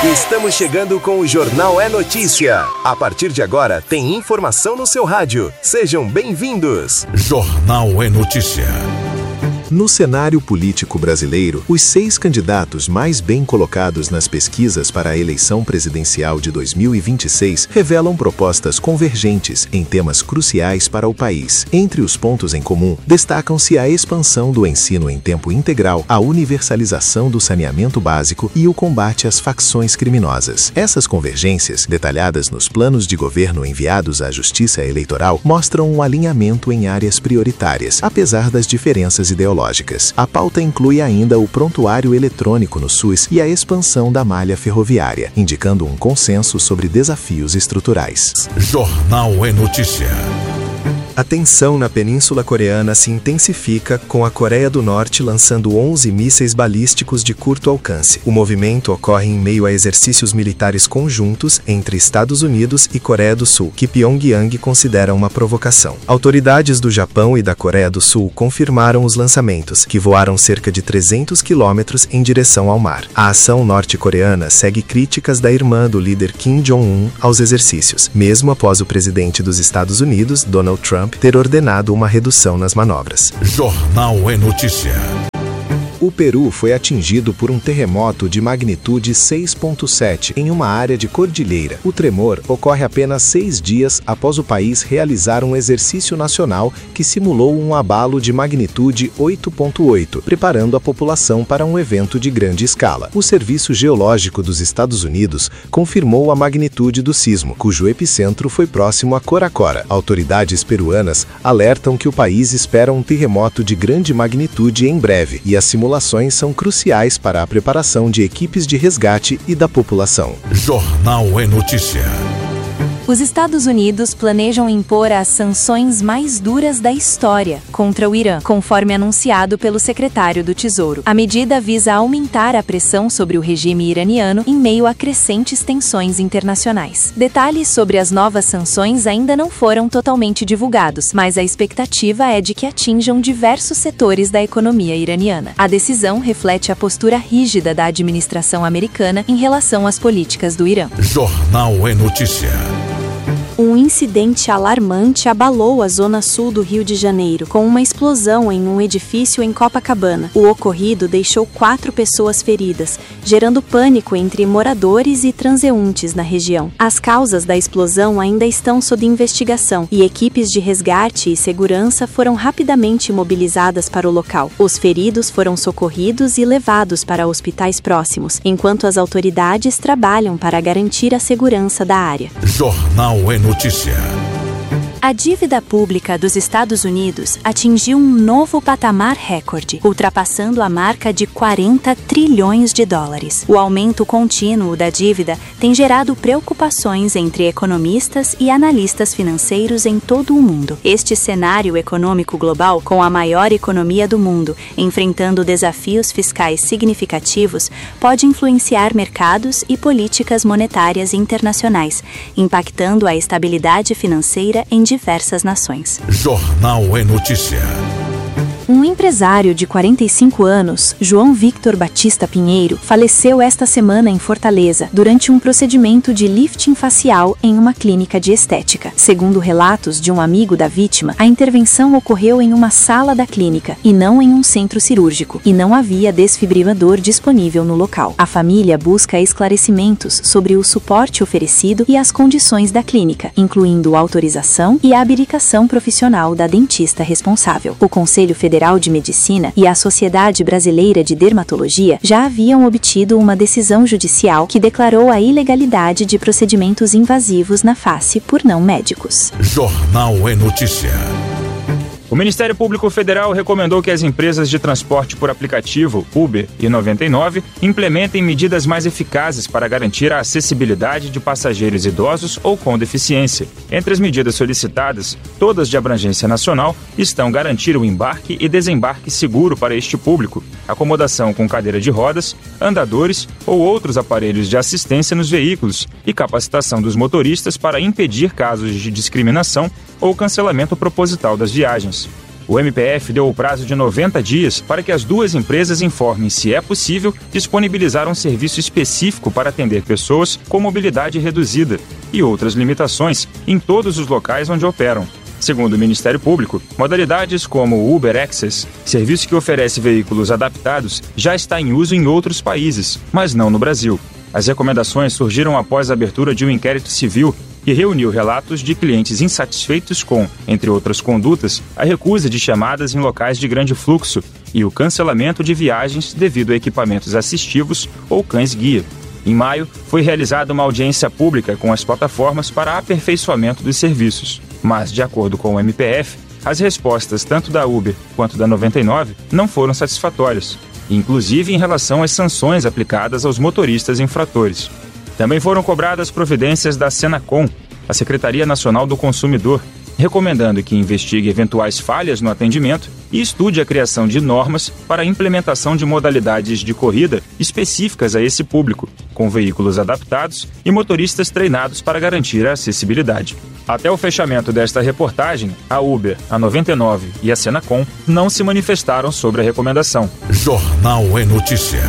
Estamos chegando com o Jornal É Notícia. A partir de agora, tem informação no seu rádio. Sejam bem-vindos. Jornal É Notícia. No cenário político brasileiro, os 6 candidatos mais bem colocados nas pesquisas para a eleição presidencial de 2026 revelam propostas convergentes em temas cruciais para o país. Entre os pontos em comum, destacam-se a expansão do ensino em tempo integral, a universalização do saneamento básico e o combate às facções criminosas. Essas convergências, detalhadas nos planos de governo enviados à Justiça Eleitoral, mostram um alinhamento em áreas prioritárias, apesar das diferenças ideológicas. A pauta inclui ainda o prontuário eletrônico no SUS e a expansão da malha ferroviária, indicando um consenso sobre desafios estruturais. Jornal É Notícia. A tensão na Península Coreana se intensifica, com a Coreia do Norte lançando 11 mísseis balísticos de curto alcance. O movimento ocorre em meio a exercícios militares conjuntos entre Estados Unidos e Coreia do Sul, que Pyongyang considera uma provocação. Autoridades do Japão e da Coreia do Sul confirmaram os lançamentos, que voaram cerca de 300 quilômetros em direção ao mar. A ação norte-coreana segue críticas da irmã do líder Kim Jong-un aos exercícios, mesmo após o presidente dos Estados Unidos, Donald Trump, ter ordenado uma redução nas manobras. Jornal É Notícia. O Peru foi atingido por um terremoto de magnitude 6,7 em uma área de cordilheira. O tremor ocorre apenas 6 dias após o país realizar um exercício nacional que simulou um abalo de magnitude 8,8, preparando a população para um evento de grande escala. O Serviço Geológico dos Estados Unidos confirmou a magnitude do sismo, cujo epicentro foi próximo a Coracora. Autoridades peruanas alertam que o país espera um terremoto de grande magnitude em breve e a simulações são cruciais para a preparação de equipes de resgate e da população. Jornal É Notícia. Os Estados Unidos planejam impor as sanções mais duras da história contra o Irã, conforme anunciado pelo secretário do Tesouro. A medida visa aumentar a pressão sobre o regime iraniano em meio a crescentes tensões internacionais. Detalhes sobre as novas sanções ainda não foram totalmente divulgados, mas a expectativa é de que atinjam diversos setores da economia iraniana. A decisão reflete a postura rígida da administração americana em relação às políticas do Irã. Jornal É Notícia. Um incidente alarmante abalou a zona sul do Rio de Janeiro, com uma explosão em um edifício em Copacabana. O ocorrido deixou 4 pessoas feridas, gerando pânico entre moradores e transeuntes na região. As causas da explosão ainda estão sob investigação e equipes de resgate e segurança foram rapidamente mobilizadas para o local. Os feridos foram socorridos e levados para hospitais próximos, enquanto as autoridades trabalham para garantir a segurança da área. Jornal É Notícia. A dívida pública dos Estados Unidos atingiu um novo patamar recorde, ultrapassando a marca de 40 trilhões de dólares. O aumento contínuo da dívida tem gerado preocupações entre economistas e analistas financeiros em todo o mundo. Este cenário econômico global, com a maior economia do mundo, enfrentando desafios fiscais significativos, pode influenciar mercados e políticas monetárias internacionais, impactando a estabilidade financeira em diversas nações. Jornal É Notícia. Um empresário de 45 anos, João Victor Batista Pinheiro, faleceu esta semana em Fortaleza, durante um procedimento de lifting facial em uma clínica de estética. Segundo relatos de um amigo da vítima, a intervenção ocorreu em uma sala da clínica e não em um centro cirúrgico, e não havia desfibrilador disponível no local. A família busca esclarecimentos sobre o suporte oferecido e as condições da clínica, incluindo autorização e habilitação profissional da dentista responsável. O Conselho Federal de Medicina e a Sociedade Brasileira de Dermatologia já haviam obtido uma decisão judicial que declarou a ilegalidade de procedimentos invasivos na face por não médicos. Jornal É Notícia. O Ministério Público Federal recomendou que as empresas de transporte por aplicativo, Uber e 99, implementem medidas mais eficazes para garantir a acessibilidade de passageiros idosos ou com deficiência. Entre as medidas solicitadas, todas de abrangência nacional, estão garantir o embarque e desembarque seguro para este público, acomodação com cadeira de rodas, andadores ou outros aparelhos de assistência nos veículos e capacitação dos motoristas para impedir casos de discriminação ou cancelamento proposital das viagens. O MPF deu o prazo de 90 dias para que as duas empresas informem se é possível disponibilizar um serviço específico para atender pessoas com mobilidade reduzida e outras limitações em todos os locais onde operam. Segundo o Ministério Público, modalidades como o Uber Access, serviço que oferece veículos adaptados, já está em uso em outros países, mas não no Brasil. As recomendações surgiram após a abertura de um inquérito civil que reuniu relatos de clientes insatisfeitos com, entre outras condutas, a recusa de chamadas em locais de grande fluxo e o cancelamento de viagens devido a equipamentos assistivos ou cães-guia. Em maio, foi realizada uma audiência pública com as plataformas para aperfeiçoamento dos serviços. Mas, de acordo com o MPF, as respostas tanto da Uber quanto da 99 não foram satisfatórias, inclusive em relação às sanções aplicadas aos motoristas infratores. Também foram cobradas providências da Senacom, a Secretaria Nacional do Consumidor, recomendando que investigue eventuais falhas no atendimento e estude a criação de normas para a implementação de modalidades de corrida específicas a esse público, com veículos adaptados e motoristas treinados para garantir a acessibilidade. Até o fechamento desta reportagem, a Uber, a 99 e a Senacom não se manifestaram sobre a recomendação. Jornal é Notícia.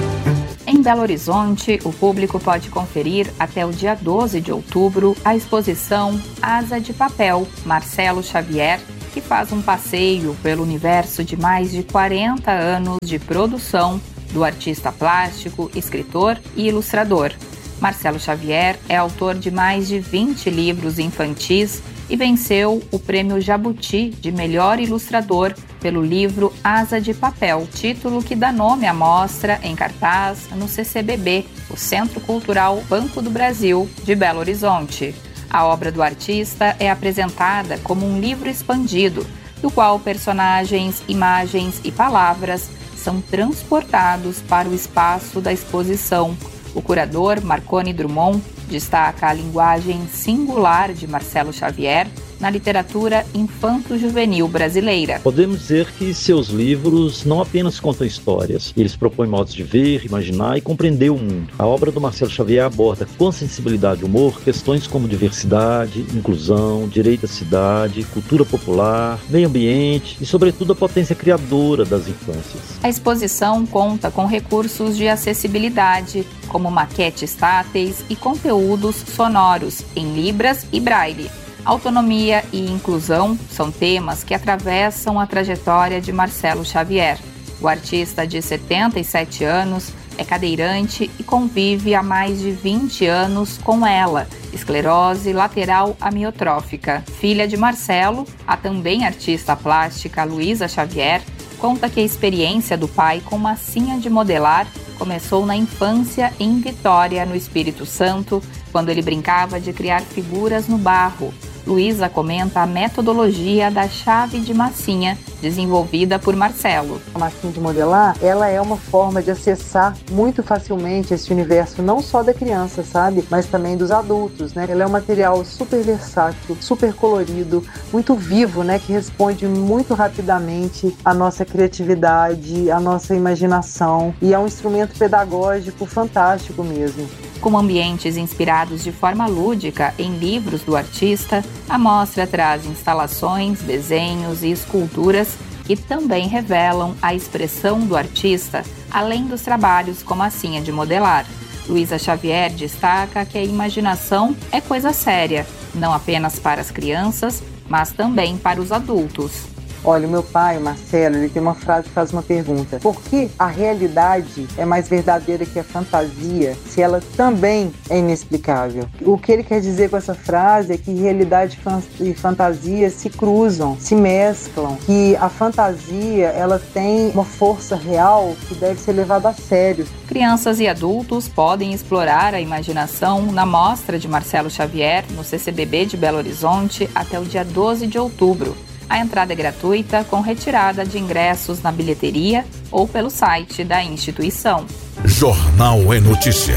Em Belo Horizonte, o público pode conferir até o dia 12 de outubro a exposição Asa de Papel, Marcelo Xavier, que faz um passeio pelo universo de mais de 40 anos de produção do artista plástico, escritor e ilustrador. Marcelo Xavier é autor de mais de 20 livros infantis e venceu o Prêmio Jabuti de Melhor Ilustrador pelo livro Asa de Papel, título que dá nome à mostra em cartaz no CCBB, o Centro Cultural Banco do Brasil, de Belo Horizonte. A obra do artista é apresentada como um livro expandido, do qual personagens, imagens e palavras são transportados para o espaço da exposição. O curador Marconi Drummond destaca a linguagem singular de Marcelo Xavier na literatura infanto-juvenil brasileira. Podemos dizer que seus livros não apenas contam histórias, eles propõem modos de ver, imaginar e compreender o mundo. A obra do Marcelo Xavier aborda com sensibilidade e humor questões como diversidade, inclusão, direito à cidade, cultura popular, meio ambiente e, sobretudo, a potência criadora das infâncias. A exposição conta com recursos de acessibilidade, como maquetes táteis e conteúdos sonoros em libras e braille. Autonomia e inclusão são temas que atravessam a trajetória de Marcelo Xavier. O artista de 77 anos é cadeirante e convive há mais de 20 anos com ela, esclerose lateral amiotrófica. Filha de Marcelo, a também artista plástica Luísa Xavier conta que a experiência do pai com massinha de modelar começou na infância em Vitória, no Espírito Santo, quando ele brincava de criar figuras no barro. Luísa comenta a metodologia da chave de massinha, desenvolvida por Marcelo. A massinha de modelar, ela é uma forma de acessar muito facilmente esse universo, não só da criança, sabe? Mas também dos adultos, né? Ela é um material super versátil, super colorido, muito vivo, né? Que responde muito rapidamente à nossa criatividade, à nossa imaginação. E é um instrumento pedagógico fantástico mesmo. Com ambientes inspirados de forma lúdica em livros do artista, a mostra traz instalações, desenhos e esculturas que também revelam a expressão do artista, além dos trabalhos com massinha de modelar. Luísa Xavier destaca que a imaginação é coisa séria, não apenas para as crianças, mas também para os adultos. Olha, o meu pai, o Marcelo, ele tem uma frase que faz uma pergunta. Por que a realidade é mais verdadeira que a fantasia, se ela também é inexplicável? O que ele quer dizer com essa frase é que realidade e fantasia se cruzam, se mesclam, que a fantasia ela tem uma força real que deve ser levada a sério. Crianças e adultos podem explorar a imaginação na mostra de Marcelo Xavier, no CCBB de Belo Horizonte, até o dia 12 de outubro. A entrada é gratuita, com retirada de ingressos na bilheteria ou pelo site da instituição. Jornal é Notícia.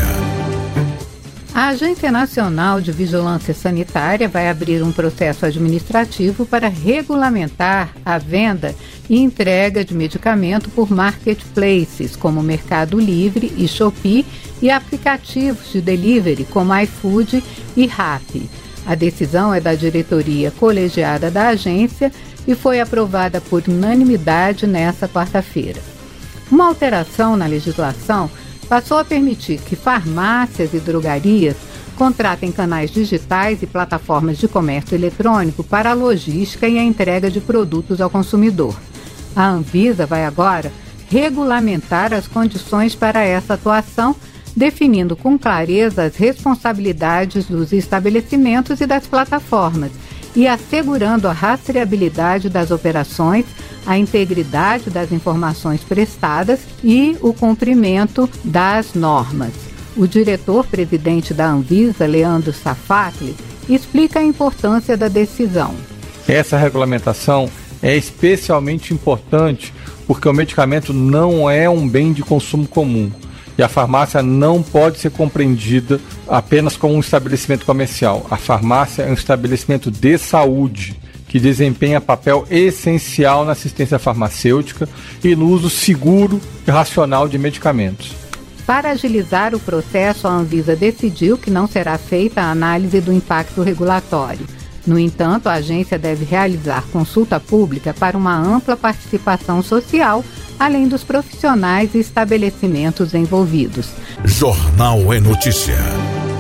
A Agência Nacional de Vigilância Sanitária vai abrir um processo administrativo para regulamentar a venda e entrega de medicamento por marketplaces, como Mercado Livre e Shopee, e aplicativos de delivery, como iFood e Rappi. A decisão é da diretoria colegiada da agência e foi aprovada por unanimidade nesta quarta-feira. Uma alteração na legislação passou a permitir que farmácias e drogarias contratem canais digitais e plataformas de comércio eletrônico para a logística e a entrega de produtos ao consumidor. A Anvisa vai agora regulamentar as condições para essa atuação, definindo com clareza as responsabilidades dos estabelecimentos e das plataformas e assegurando a rastreabilidade das operações, a integridade das informações prestadas e o cumprimento das normas. O diretor-presidente da Anvisa, Leandro Safatli, explica a importância da decisão. Essa regulamentação é especialmente importante porque o medicamento não é um bem de consumo comum e a farmácia não pode ser compreendida apenas como um estabelecimento comercial. A farmácia é um estabelecimento de saúde que desempenha papel essencial na assistência farmacêutica e no uso seguro e racional de medicamentos. Para agilizar o processo, a Anvisa decidiu que não será feita a análise do impacto regulatório. No entanto, a agência deve realizar consulta pública para uma ampla participação social, além dos profissionais e estabelecimentos envolvidos. Jornal é Notícia.